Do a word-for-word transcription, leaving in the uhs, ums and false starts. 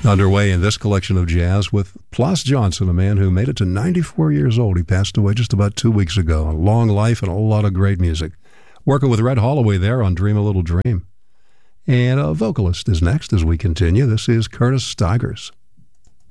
Underway in this collection of jazz with Plas Johnson, a man who made it to ninety-four years old. He passed away just about two weeks ago. A long life and a lot of great music. Working with Red Holloway there on Dream a Little Dream. And a vocalist is next as we continue. This is Curtis Stigers.